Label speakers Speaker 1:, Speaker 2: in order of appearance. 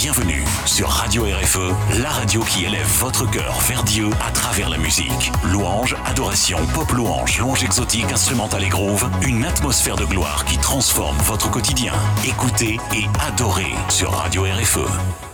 Speaker 1: bienvenue sur Radio RFE, la radio qui élève votre cœur vers Dieu à travers la musique. Louange, adoration, pop louange, louange exotique, instrumentale et groove, une atmosphère de gloire qui transforme votre quotidien. Écoutez et adorez sur Radio RFE.